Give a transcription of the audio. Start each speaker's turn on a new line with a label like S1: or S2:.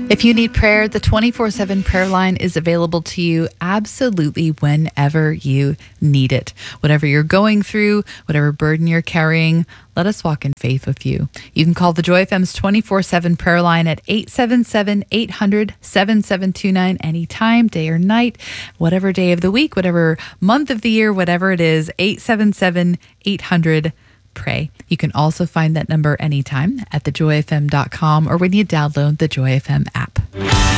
S1: If you need prayer, the 24/7 prayer line is available to you absolutely whenever you need it. Whatever you're going through, whatever burden you're carrying, let us walk in faith with you. You can call the Joy FM's 24/7 prayer line at 877-800-7729 anytime, day or night, whatever day of the week, whatever month of the year, whatever it is, 877-800 pray. You can also find that number anytime at thejoyfm.com or when you download the Joy FM app.